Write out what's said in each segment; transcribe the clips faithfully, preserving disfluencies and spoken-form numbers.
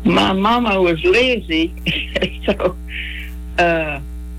My mama was Lizzie, so uh,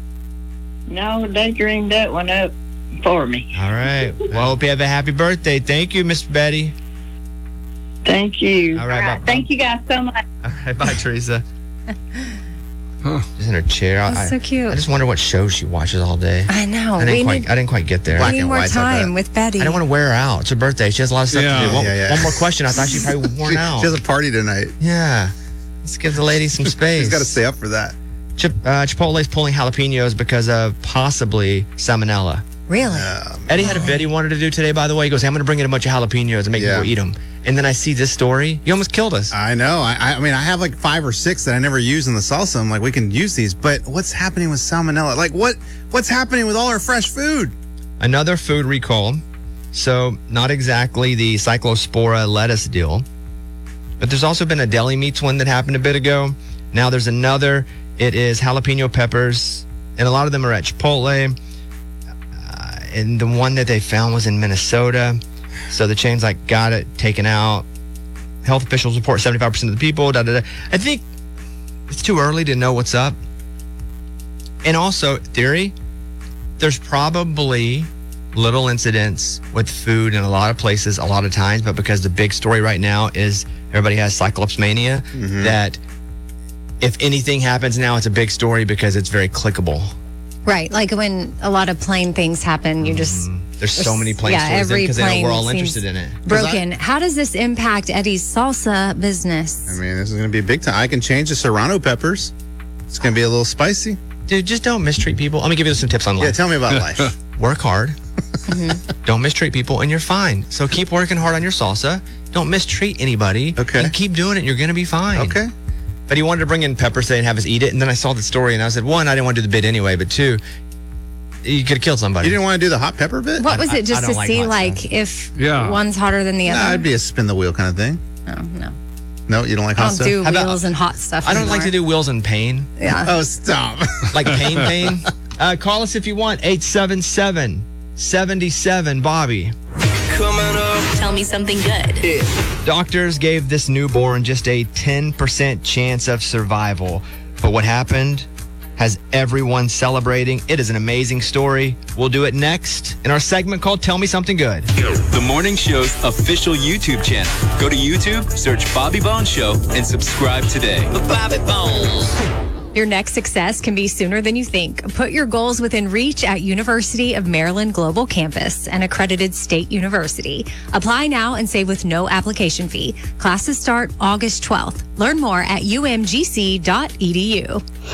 no, they dreamed that one up for me. All right. Well, hope you have a happy birthday. Thank you, Miss Betty. Thank you. All right. All right. Bye. Thank you guys so much. All right. Bye, Teresa. Just in her chair. That's I, so cute. I just wonder what shows she watches all day. I know. I didn't we quite. need, I didn't quite get there. we Black need and more whites like time that. with Betty. I don't want to wear her out. It's her birthday. She has a lot of stuff Yeah, to do. One, yeah, yeah. one more question. I thought she probably worn She, out. she has a party tonight. Yeah. Let's give the lady some space. She's got to stay up for that. Chip, uh, Chipotle's pulling jalapenos because of possibly salmonella. Really? Um, Eddie had a bit he wanted to do today, by the way. He goes, hey, I'm going to bring in a bunch of jalapenos and make Yeah. people eat them. And then I see this story. You almost killed us. I know. I, I mean, I have like five or six that I never use in the salsa. I'm like, we can use these, but what's happening with salmonella? Like, what what's happening with all our fresh food? Another food recall. So, not exactly the Cyclospora lettuce deal, but there's also been a deli meats one that happened a bit ago. Now there's another. It is jalapeno peppers, and a lot of them are at Chipotle. Uh, and the one that they found was in Minnesota. So the chain's like, got it taken out. Health officials report seventy-five percent of the people. Da, da, da. I think it's too early to know what's up. And also, theory, there's probably little incidents with food in a lot of places, a lot of times, but because the big story right now is everybody has Cyclops mania, Mm-hmm. that if anything happens now, it's a big story because it's very clickable. Right. Like when a lot of plane things happen, you just. There's so many plane yeah, stories every because they know plane we're all seems interested in it. Broken. How does this impact Eddie's salsa I business? mean, this is going to be big time. I can change the serrano peppers. It's going to be a little spicy. Dude, just don't mistreat people. Let me give you some tips on life. Yeah, tell me about life. Work hard. Don't mistreat people, and you're fine. So keep working hard on your salsa. Don't mistreat anybody. Okay. And keep doing it. You're going to be fine. Okay. But he wanted to bring in pepper today and have us eat it. And then I saw the story, and I said, one, I didn't want to do the bit anyway. But two, you could have killed somebody. You didn't want to do the hot pepper bit? What was I- it just I to don't like see hot like stuff. if Yeah. one's hotter than the Nah, other? it'd be a spin the wheel kind of thing. Oh, no. No, you don't like I hot don't stuff? do How about- wheels and hot stuff I don't like to anymore. do wheels in pain. Yeah. Oh, stop. Like pain, pain. Uh, call us if you want. eight seven seven, seven seven, Bobby. Tell me something good. Doctors gave this newborn just a ten percent chance of survival. But what happened has everyone celebrating. It is an amazing story. We'll do it next in our segment called Tell Me Something Good. The Morning Show's official YouTube channel. Go to YouTube, search Bobby Bones Show, and subscribe today. Bobby Bones. Your next success can be sooner than you think. Put your goals within reach at University of Maryland Global Campus, an accredited state university. Apply now and save with no application fee. Classes start August twelfth. Learn more at u m g c dot e d u.